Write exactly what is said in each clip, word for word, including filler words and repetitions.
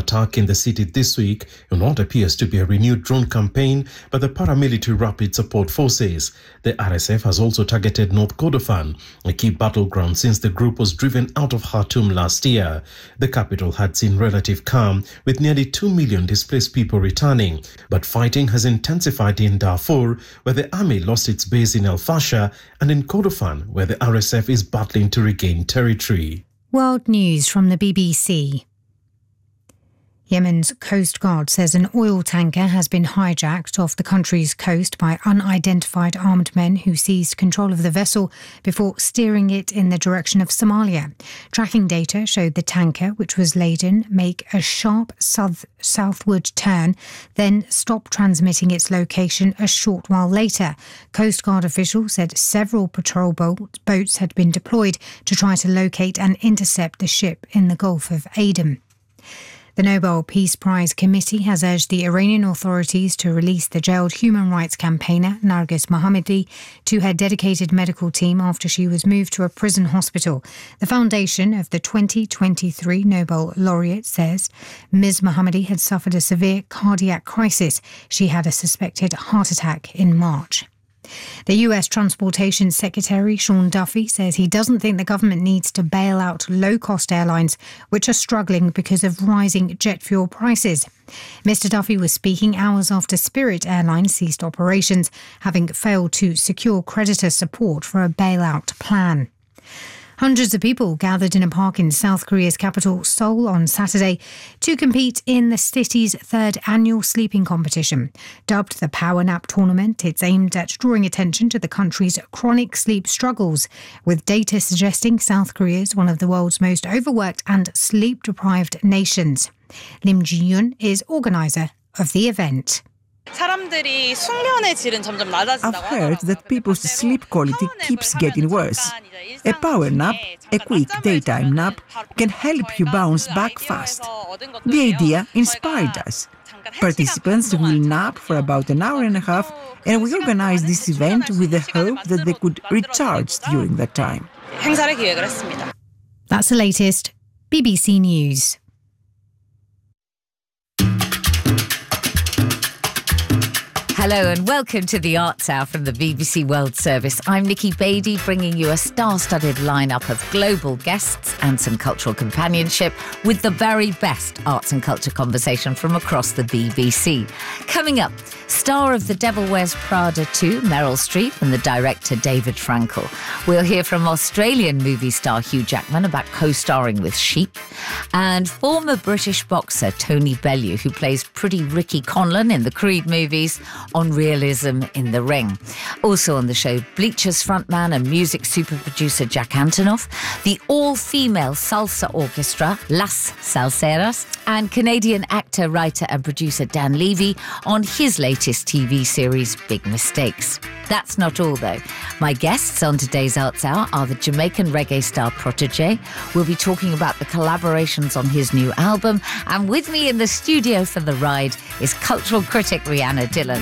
attack in the city this week in what appears to be a renewed drone campaign by the paramilitary Rapid Support Forces. The R S F has also targeted North Kordofan, a key battleground since the group was driven out of Khartoum last year. The capital had seen relative calm, with nearly two million displaced people returning, but fighting has intensified in Darfur, where the army lost its base in El Fasher, and in Kordofan, where the R S F is battling to regain territory. World News from the B B C. Yemen's Coast Guard says an oil tanker has been hijacked off the country's coast by unidentified armed men who seized control of the vessel before steering it in the direction of Somalia. Tracking data showed the tanker, which was laden, make a sharp south southward turn, then stop transmitting its location a short while later. Coast Guard officials said several patrol boats had been deployed to try to locate and intercept the ship in the Gulf of Aden. The Nobel Peace Prize Committee has urged the Iranian authorities to release the jailed human rights campaigner Narges Mohammadi to her dedicated medical team after she was moved to a prison hospital. The foundation of the twenty twenty-three Nobel laureate says Miz Mohammadi had suffered a severe cardiac crisis. She had a suspected heart attack in March. The U S Transportation Secretary Sean Duffy says he doesn't think the government needs to bail out low-cost airlines which are struggling because of rising jet fuel prices. Mister Duffy was speaking hours after Spirit Airlines ceased operations, having failed to secure creditor support for a bailout plan. Hundreds of people gathered in a park in South Korea's capital, Seoul, on Saturday to compete in the city's third annual sleeping competition. Dubbed the Power Nap Tournament, it's aimed at drawing attention to the country's chronic sleep struggles, with data suggesting South Korea is one of the world's most overworked and sleep-deprived nations. Lim Ji-yoon is organiser of the event. I've heard that people's sleep quality keeps getting worse. A power nap, a quick daytime nap, can help you bounce back fast. The idea inspired us. Participants will nap for about an hour and a half, and we organized this event with the hope that they could recharge during that time. That's the latest. B B C News. Hello and welcome to the Arts Hour from the B B C World Service. I'm Nikki Beattie, bringing you a star-studded lineup of global guests and some cultural companionship with the very best arts and culture conversation from across the B B C. Coming up, star of The Devil Wears Prada two, Meryl Streep, and the director David Frankel. We'll hear from Australian movie star Hugh Jackman about co-starring with Sheep, and former British boxer Tony Bellew, who plays pretty Ricky Conlon in the Creed movies, on realism in the ring. Also on the show, Bleachers frontman and music super producer Jack Antonoff, the all-female salsa orchestra Las Salseras, and Canadian actor, writer and producer Dan Levy on his latest T V series Big Mistakes. That's not all though. My guests on today's Arts Hour are the Jamaican reggae star Protégé. We'll be talking about the collaborations on his new album, and with me in the studio for the ride is cultural critic Rihanna Dillon.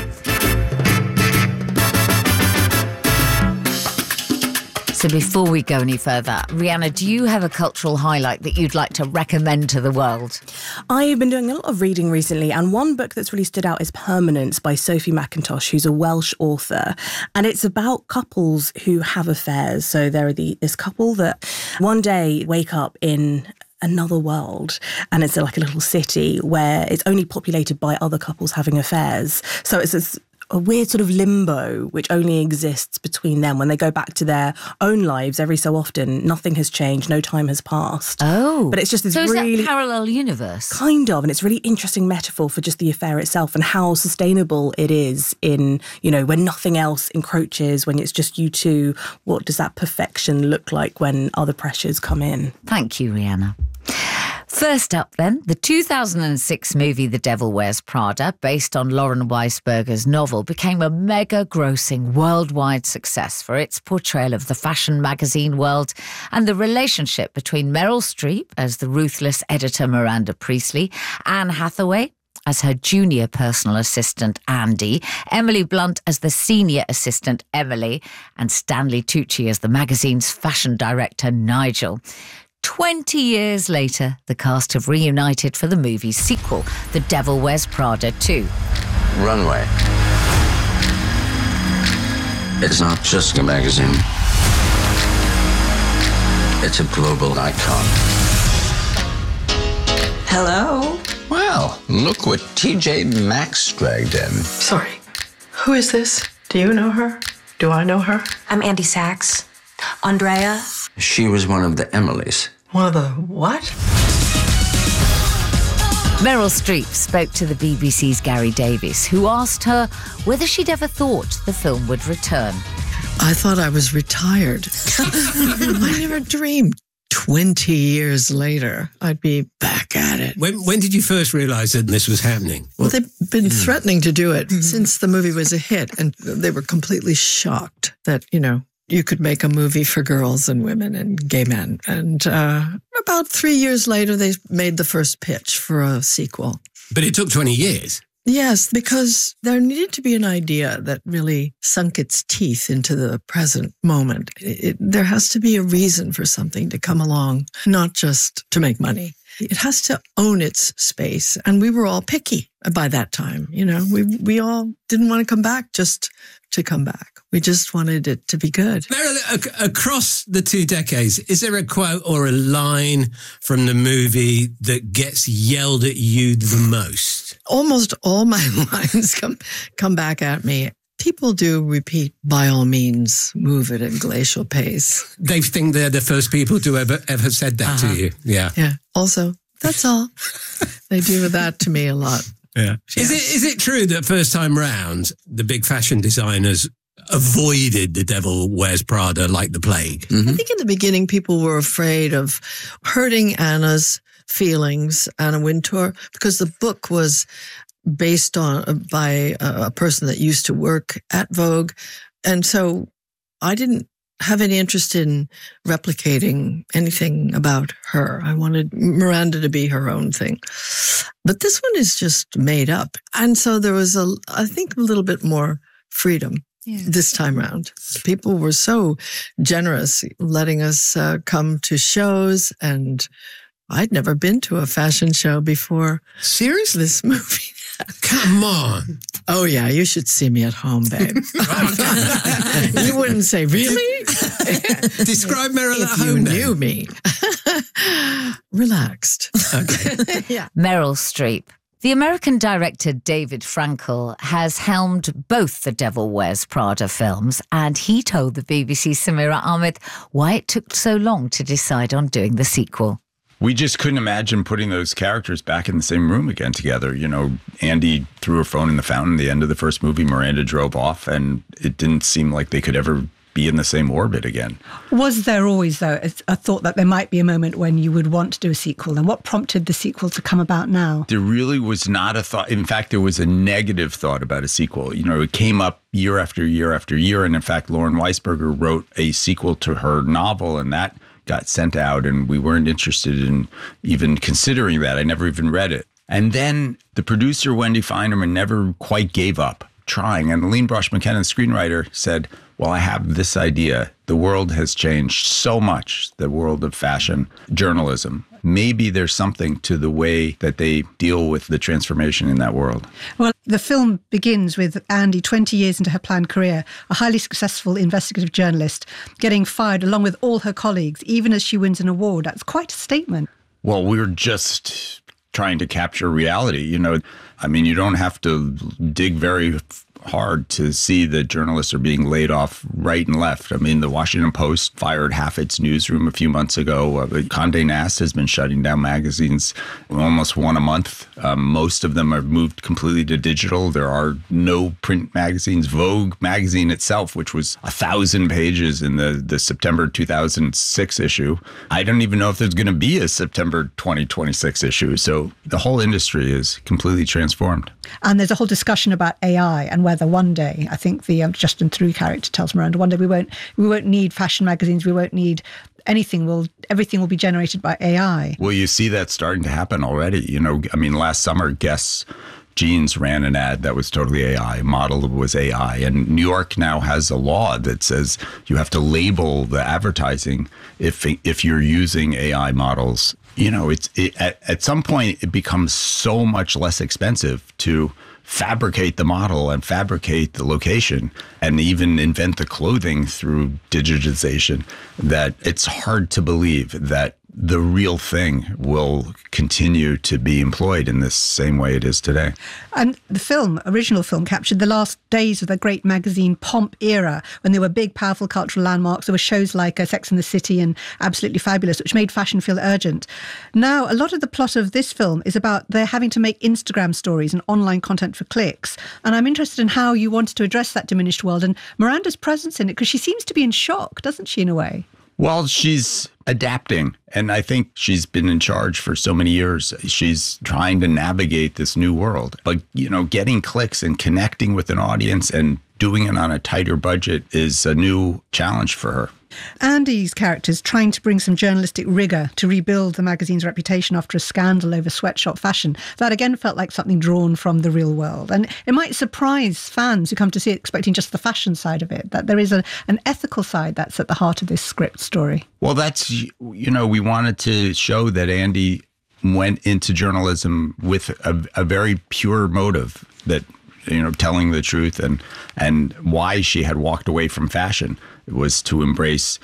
So before we go any further, Rihanna, do you have a cultural highlight that you'd like to recommend to the world? I've been doing a lot of reading recently, and one book that's really stood out is Permanence by Sophie McIntosh, who's a Welsh author. And it's about couples who have affairs. So there are the, this couple that one day wake up in another world, and it's like a little city where it's only populated by other couples having affairs. So it's this a weird sort of limbo which only exists between them. When they go back to their own lives every so often, nothing has changed, no time has passed. Oh. But it's just this so really... is that parallel universe? Kind of, and it's a really interesting metaphor for just the affair itself and how sustainable it is in, you know, when nothing else encroaches, when it's just you two. What does that perfection look like when other pressures come in? Thank you, Rihanna. First up then, the two thousand six movie The Devil Wears Prada, based on Lauren Weisberger's novel, became a mega-grossing worldwide success for its portrayal of the fashion magazine world and the relationship between Meryl Streep as the ruthless editor Miranda Priestley, Anne Hathaway as her junior personal assistant Andy, Emily Blunt as the senior assistant Emily, and Stanley Tucci as the magazine's fashion director Nigel. twenty years later, the cast have reunited for the movie's sequel, The Devil Wears Prada two. Runway. It's not just a magazine. It's a global icon. Hello? Well, look what T J Maxx dragged in. Sorry. Who is this? Do you know her? Do I know her? I'm Andy Sachs. Andrea? She was one of the Emilys. One of the what? Meryl Streep spoke to the B B C's Gary Davies, who asked her whether she'd ever thought the film would return. I thought I was retired. I never dreamed twenty years later I'd be back at it. When when did you first realize that this was happening? Well, they've been mm. threatening to do it mm-hmm. since the movie was a hit, and they were completely shocked that, you know, you could make a movie for girls and women and gay men. And uh, about three years later, they made the first pitch for a sequel. But it took twenty years. Yes, because there needed to be an idea that really sunk its teeth into the present moment. It, it, there has to be a reason for something to come along, not just to make money. It has to own its space. And we were all picky by that time. You know, we we all didn't want to come back just to come back. We just wanted it to be good. Meryl, ac- across the two decades, is there a quote or a line from the movie that gets yelled at you the most? Almost all my lines come come back at me. People do repeat, by all means, move at a glacial pace. They think they're the first people to ever ever said that uh-huh. to you. Yeah. Yeah. Also, that's all. They do that to me a lot. Yeah. yeah. Is it is it true that first time round, the big fashion designers avoided The Devil Wears Prada like the plague? Mm-hmm. I think in the beginning, people were afraid of hurting Anna's feelings, Anna Wintour, because the book was based on by a person that used to work at Vogue. And so I didn't have any interest in replicating anything about her. I wanted Miranda to be her own thing. But this one is just made up. And so there was, a, I think, a little bit more freedom. Yeah. This time around. People were so generous letting us uh, come to shows, and I'd never been to a fashion show before. Seriously? This movie. Come on. Oh, yeah, you should see me at home, babe. You wouldn't say, really? Describe Meryl if at home, you then. knew me. Relaxed. Okay. Yeah. Meryl Streep. The American director David Frankel has helmed both the Devil Wears Prada films, and he told the B B C's Samira Ahmed why it took so long to decide on doing the sequel. We just couldn't imagine putting those characters back in the same room again together. You know, Andy threw her phone in the fountain at the end of the first movie. Miranda drove off, and it didn't seem like they could ever be in the same orbit again. Was there always, though, a thought that there might be a moment when you would want to do a sequel? And what prompted the sequel to come about now? There really was not a thought. In fact, there was a negative thought about a sequel. You know, it came up year after year after year. And in fact, Lauren Weisberger wrote a sequel to her novel, and that got sent out, and we weren't interested in even considering that. I never even read it. And then the producer, Wendy Feinerman, never quite gave up trying. And Aline Brosh McKenna, the screenwriter, said, well, I have this idea. The world has changed so much, the world of fashion journalism. Maybe there's something to the way that they deal with the transformation in that world. Well, the film begins with Andy, twenty years into her planned career, a highly successful investigative journalist, getting fired along with all her colleagues, even as she wins an award. That's quite a statement. Well, we're just trying to capture reality. You know, I mean, you don't have to dig very hard to see that journalists are being laid off right and left. I mean, the Washington Post fired half its newsroom a few months ago. Uh, Condé Nast has been shutting down magazines almost one a month. Um, most of them are moved completely to digital. There are no print magazines. Vogue magazine itself, which was a thousand pages in the, the September two thousand six issue. I don't even know if there's going to be a September twenty twenty-six issue. So the whole industry is completely transformed. And there's a whole discussion about A I and whether one day, I think the um, Justin Theroux character tells Miranda, one day we won't we won't need fashion magazines, we won't need anything, will everything will be generated by A I. Well, you see that starting to happen already. You know, I mean, last summer, Guess Jeans ran an ad that was totally A I. Model was A I. And New York now has a law that says you have to label the advertising if if you're using A I models. You know, it's it, at, at some point it becomes so much less expensive to fabricate the model and fabricate the location and even invent the clothing through digitization that it's hard to believe that the real thing will continue to be employed in this same way it is today. And the film, original film, captured the last days of the great magazine pomp era, when there were big, powerful cultural landmarks. There were shows like uh, Sex and the City and Absolutely Fabulous, which made fashion feel urgent. Now, a lot of the plot of this film is about they're having to make Instagram stories and online content for clicks. And I'm interested in how you wanted to address that diminished world and Miranda's presence in it, because she seems to be in shock, doesn't she, in a way? Well, she's adapting, and I think she's been in charge for so many years. She's trying to navigate this new world. But, you know, getting clicks and connecting with an audience and doing it on a tighter budget is a new challenge for her. Andy's character's trying to bring some journalistic rigour to rebuild the magazine's reputation after a scandal over sweatshop fashion. That again felt like something drawn from the real world. And it might surprise fans who come to see it expecting just the fashion side of it, that there is a, an ethical side that's at the heart of this script story. Well, that's, you know, we wanted to show that Andy went into journalism with a, a very pure motive, that, you know, telling the truth, and and why she had walked away from fashion was to embrace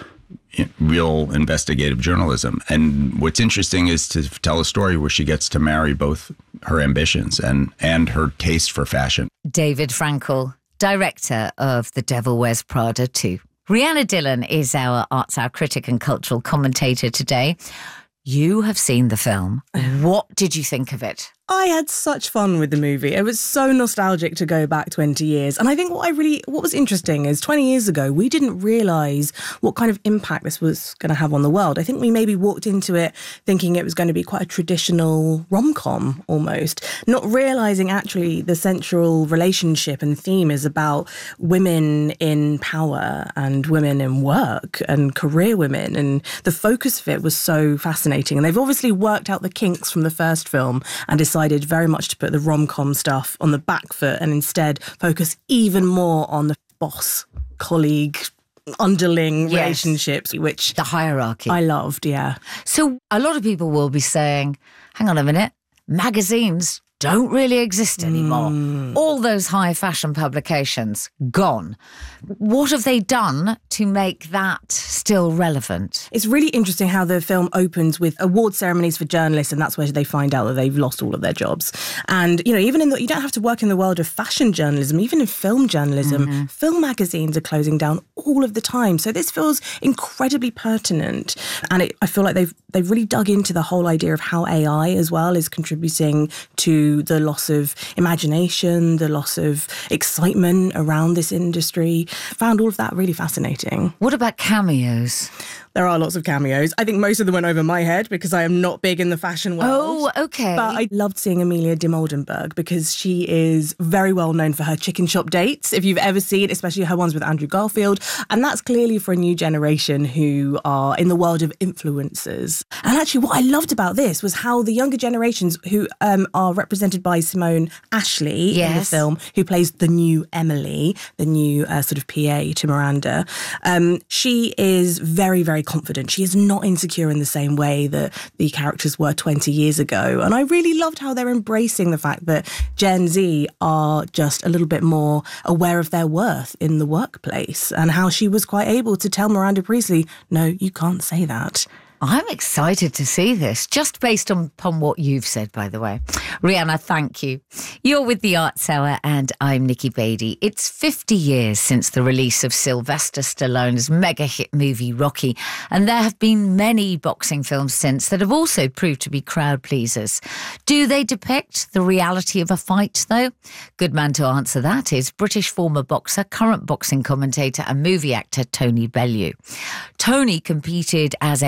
real investigative journalism. And what's interesting is to tell a story where she gets to marry both her ambitions and, and her taste for fashion. David Frankel, director of The Devil Wears Prada two. Rhianna Dillon is our Arts Hour critic and cultural commentator today. You have seen the film. What did you think of it? I had such fun with the movie. It was so nostalgic to go back twenty years. And I think what I really, what was interesting is twenty years ago, we didn't realise what kind of impact this was going to have on the world. I think we maybe walked into it thinking it was going to be quite a traditional rom-com almost, not realising actually the central relationship and theme is about women in power and women in work and career women. And the focus of it was so fascinating. And they've obviously worked out the kinks from the first film and decided very much to put the rom-com stuff on the back foot and instead focus even more on the boss, colleague, underling yes. relationships, which... The hierarchy. I loved, yeah. So a lot of people will be saying, hang on a minute, magazines don't really exist anymore. Mm. All those high fashion publications, gone. What have they done to make that still relevant? It's really interesting how the film opens with award ceremonies for journalists, and that's where they find out that they've lost all of their jobs. And, you know, even in the, you don't have to work in the world of fashion journalism, even in film journalism, mm-hmm. film magazines are closing down all of the time. So this feels incredibly pertinent. And it, I feel like they've they've really dug into the whole idea of how A I as well is contributing to the loss of imagination, the loss of excitement around this industry. Found all of that really fascinating. What about cameos? There are lots of cameos. I think most of them went over my head because I am not big in the fashion world. Oh, okay. But I loved seeing Amelia de Moldenberg because she is very well known for her chicken shop dates, if you've ever seen, especially her ones with Andrew Garfield. And that's clearly for a new generation who are in the world of influencers. And actually what I loved about this was how the younger generations who um, are represented by Simone Ashley yes. in the film, who plays the new Emily, the new uh, sort of P A to Miranda, um, she is very, very confident. She is not insecure in the same way that the characters were twenty years ago. And I really loved how they're embracing the fact that Gen Z are just a little bit more aware of their worth in the workplace, and how she was quite able to tell Miranda Priestly, no, you can't say that. I'm excited to see this, just based on, upon what you've said, by the way. Rhianna, thank you. You're with the Arts Hour and I'm Nikki Beattie. It's fifty years since the release of Sylvester Stallone's mega hit movie Rocky, and there have been many boxing films since that have also proved to be crowd pleasers. Do they depict the reality of a fight, though? Good man to answer that is British former boxer, current boxing commentator and movie actor Tony Bellew. Tony competed as a professional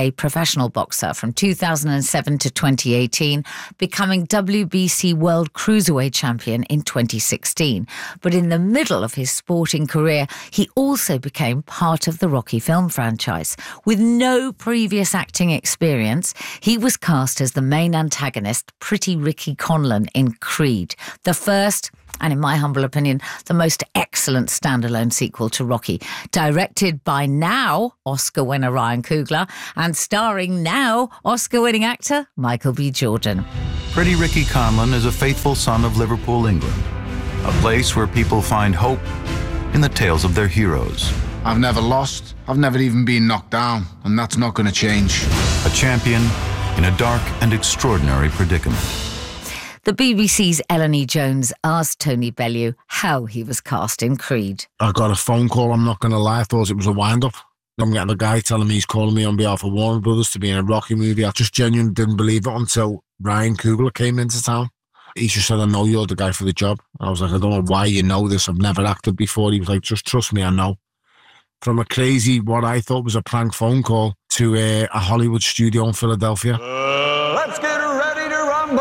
professional boxer from two thousand seven to twenty eighteen, becoming W B C World Cruiserweight Champion in twenty sixteen. But in the middle of his sporting career, he also became part of the Rocky film franchise. With no previous acting experience, he was cast as the main antagonist, Pretty Ricky Conlon, in Creed, the first, and in my humble opinion, the most excellent standalone sequel to Rocky, directed by now Oscar winner Ryan Coogler and starring now Oscar-winning actor Michael B. Jordan. Pretty Ricky Conlon is a faithful son of Liverpool, England, a place where people find hope in the tales of their heroes. I've never lost, I've never even been knocked down, and that's not going to change. A champion in a dark and extraordinary predicament. The B B C's Ellen E. Jones asked Tony Bellew how he was cast in Creed. I got a phone call, I'm not going to lie, I thought it was a wind-up. I'm getting a guy telling me he's calling me on behalf of Warner Brothers to be in a Rocky movie. I just genuinely didn't believe it until Ryan Coogler came into town. He just said, I know you're the guy for the job. I was like, I don't know why you know this, I've never acted before. He was like, just trust me, I know. From a crazy, what I thought was a prank phone call, to a, a Hollywood studio in Philadelphia. Uh, let's get ready to rumble!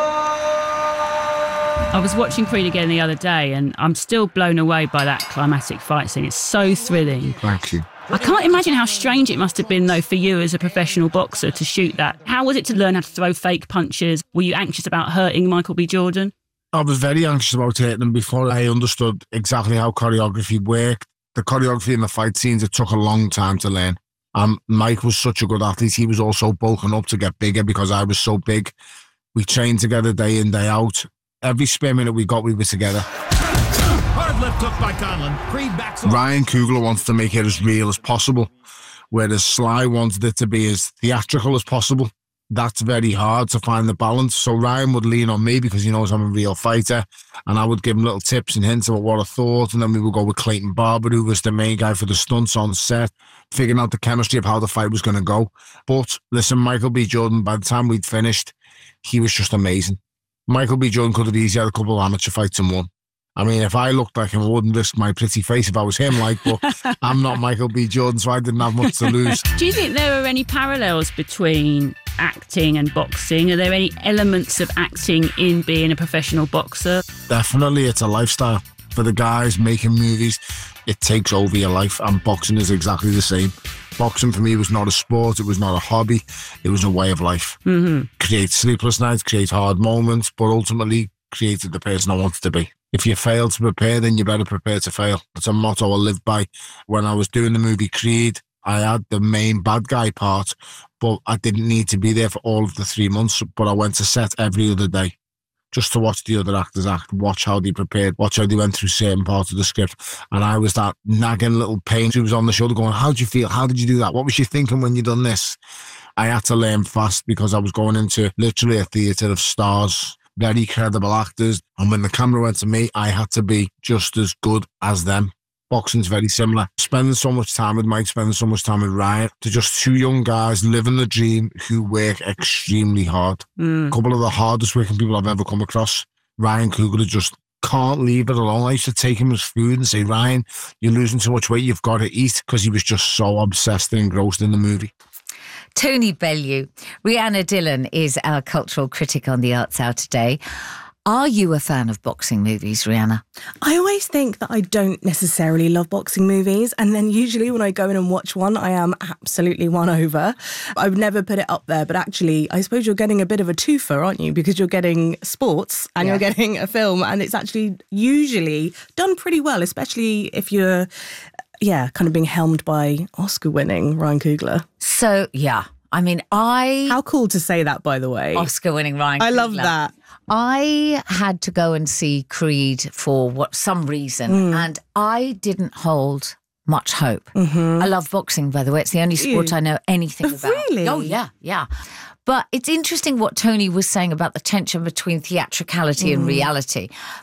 I was watching Creed again the other day and I'm still blown away by that climatic fight scene. It's so thrilling. Thank you. I can't imagine how strange it must have been, though, for you as a professional boxer to shoot that. How was it to learn how to throw fake punches? Were you anxious about hurting Michael B. Jordan? I was very anxious about hurting him before I understood exactly how choreography worked. The choreography in the fight scenes, it took a long time to learn. Um, Mike was such a good athlete. He was also bulking up to get bigger because I was so big. We trained together day in, day out. Every spare minute we got, we were together. Hard left hook by Conlon. Creed backs off. Ryan Coogler wants to make it as real as possible, whereas Sly wanted it to be as theatrical as possible. That's very hard to find the balance. So Ryan would lean on me because he knows I'm a real fighter, and I would give him little tips and hints about what I thought, and then we would go with Clayton Barber, who was the main guy for the stunts on set, figuring out the chemistry of how the fight was going to go. But listen, Michael B. Jordan, by the time we'd finished, he was just amazing. Michael B. Jordan could have easily had a couple of amateur fights and won. I mean, if I looked like him, I wouldn't risk my pretty face if I was him, like, but I'm not Michael B. Jordan, so I didn't have much to lose. Do you think there are any parallels between acting and boxing? Are there any elements of acting in being a professional boxer? Definitely, it's a lifestyle. For the guys making movies, it takes over your life, and boxing is exactly the same. Boxing for me was not a sport, it was not a hobby, it was a way of life. Mm-hmm. Create sleepless nights, create hard moments, but ultimately created the person I wanted to be. If you fail to prepare, then you better prepare to fail. It's a motto I live by. When I was doing the movie Creed, I had the main bad guy part, but I didn't need to be there for all of the three months, but I went to set every other day just to watch the other actors act, watch how they prepared, watch how they went through certain parts of the script. And I was that nagging little pain who was on the shoulder going, how did you feel? How did you do that? What was you thinking when you done this? I had to learn fast because I was going into literally a theatre of stars, very credible actors. And when the camera went to me, I had to be just as good as them. Boxing's very similar. Spending so much time with Mike, spending so much time with Ryan, to just two young guys living the dream who work extremely hard. Mm. A couple of the hardest working people I've ever come across. Ryan Coogler just can't leave it alone. I used to take him as food and say, Ryan, you're losing too much weight, you've got to eat, because he was just so obsessed and engrossed in the movie. Tony Bellew. Rhianna Dillon is our cultural critic on The Arts Hour today. Are you a fan of boxing movies, Rhianna? I always think that I don't necessarily love boxing movies, and then usually when I go in and watch one, I am absolutely won over. I would never put it up there, but actually, I suppose you're getting a bit of a twofer, aren't you? Because you're getting sports and yeah. you're getting a film, and it's actually usually done pretty well, especially if you're, yeah, kind of being helmed by Oscar-winning Ryan Coogler. So, yeah. I mean, I... How cool to say that, by the way. Oscar-winning Ryan Coogler. I love that. I had to go and see Creed for what some reason, mm. and I didn't hold much hope. Mm-hmm. I love boxing, by the way. It's the only sport you? I know anything oh, about. Really? Oh, yeah, yeah. But it's interesting what Tony was saying about the tension between theatricality mm. and reality. But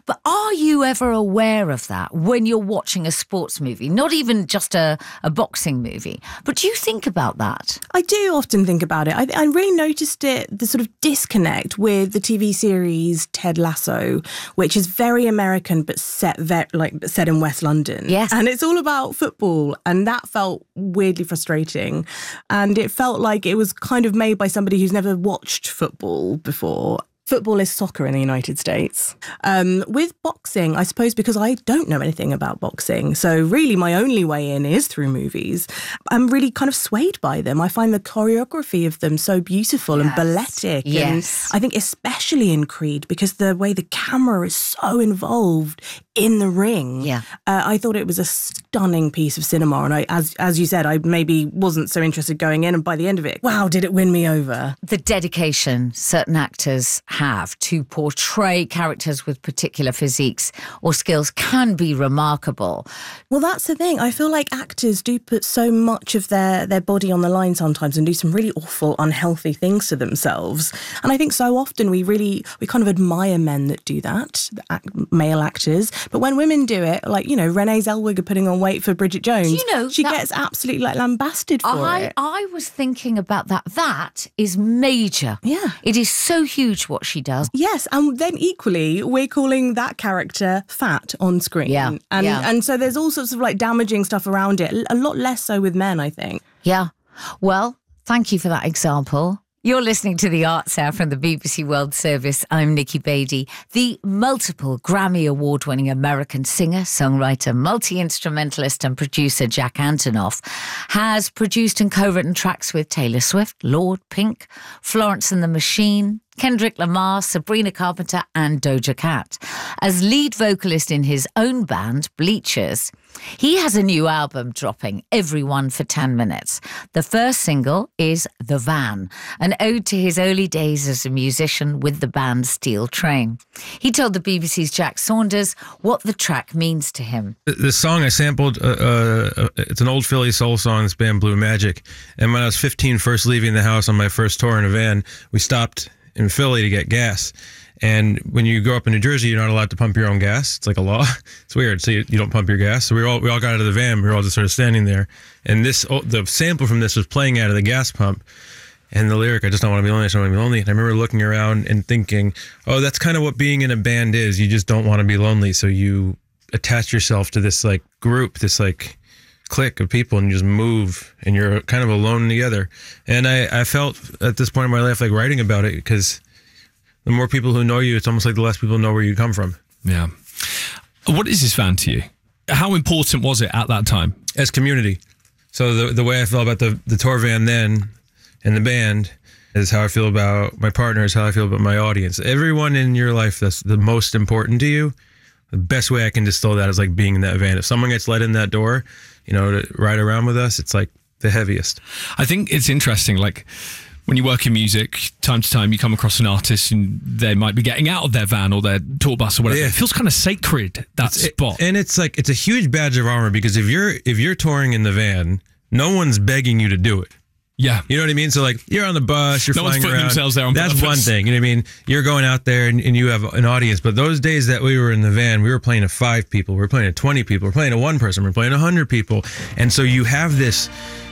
Are you ever aware of that when you're watching a sports movie? Not even just a, a boxing movie, but do you think about that? I do often think about it. I, I really noticed it, the sort of disconnect with the T V series Ted Lasso, which is very American but set ve- like set in West London. Yes. And it's all about football, and that felt weirdly frustrating. And it felt like it was kind of made by somebody who's never watched football before. Football is soccer in the United States. Um, with boxing, I suppose because I don't know anything about boxing, so really my only way in is through movies. I'm really kind of swayed by them. I find the choreography of them so beautiful yes. and balletic. Yes. And I think especially in Creed, because the way the camera is so involved in the ring. Yeah. Uh, I thought it was a stunning piece of cinema. And I, as as you said, I maybe wasn't so interested going in. And by the end of it, wow, did it win me over. The dedication certain actors have to portray characters with particular physiques or skills can be remarkable. Well, that's the thing. I feel like actors do put so much of their, their body on the line sometimes and do some really awful, unhealthy things to themselves. And I think so often we really, we kind of admire men that do that, male actors. But when women do it, like, you know, Renee Zellweger putting on weight for Bridget Jones, you know, she that, gets absolutely like lambasted for I, it. I was thinking about that. That is major. Yeah. It is so huge what she does. Yes, and then equally, we're calling that character fat on screen. Yeah, and yeah. and so there's all sorts of like damaging stuff around it. A lot less so with men, I think. Yeah. Well, thank you for that example. You're listening to The Arts Hour from the B B C World Service. I'm Nikki Beattie. The multiple Grammy Award-winning American singer, songwriter, multi-instrumentalist and producer Jack Antonoff has produced and co-written tracks with Taylor Swift, Lorde, Pink, Florence and the Machine, Kendrick Lamar, Sabrina Carpenter and Doja Cat. As lead vocalist in his own band, Bleachers, he has a new album dropping, Everyone for ten minutes. The first single is The Van, an ode to his early days as a musician with the band Steel Train. He told the B B C's Jack Saunders what the track means to him. The song I sampled, uh, uh, it's an old Philly soul song, this band Blue Magic. And when I was fifteen, first leaving the house on my first tour in a van, we stopped in Philly to get gas. And when you grow up in New Jersey, you're not allowed to pump your own gas. It's like a law. It's weird. So you, you don't pump your gas. So we all we all got out of the van. We were all just sort of standing there. And this oh, the sample from this was playing out of the gas pump. And the lyric, I just don't want to be lonely, I just don't want to be lonely. And I remember looking around and thinking, oh, that's kind of what being in a band is. You just don't want to be lonely. So you attach yourself to this like group, this like clique of people, and you just move and you're kind of alone together. And I, I felt at this point in my life like writing about it, because the more people who know you, it's almost like the less people know where you come from. Yeah. What is this van to you? How important was it at that time? As community. So the the way I felt about the, the tour van then and the band is how I feel about my partner, is how I feel about my audience. Everyone in your life that's the most important to you, the best way I can distill that is like being in that van. If someone gets let in that door, you know, to ride around with us, it's like the heaviest. I think it's interesting, like, when you work in music, time to time you come across an artist and they might be getting out of their van or their tour bus or whatever. Yeah. It feels kind of sacred, that it's, spot. It, and it's like, it's a huge badge of honor, because if you're if you're touring in the van, no one's begging you to do it. Yeah. You know what I mean? So like, you're on the bus, you're no flying one's putting around. themselves there on That's purpose. one thing. You know what I mean? You're going out there and, and you have an audience. But those days that we were in the van, we were playing to five people, we were playing to twenty people, we we're playing to one person, we we're playing to one hundred people. And so you have this...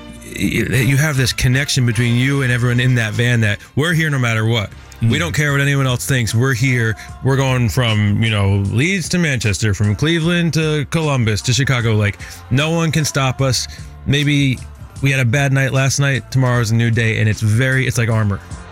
you have this connection between you and everyone in that van, that we're here no matter what. Mm. We don't care what anyone else thinks. We're here. We're going from, you know, Leeds to Manchester, from Cleveland to Columbus to Chicago. Like, no one can stop us. Maybe we had a bad night last night. Tomorrow's a new day. And it's very, it's like armor.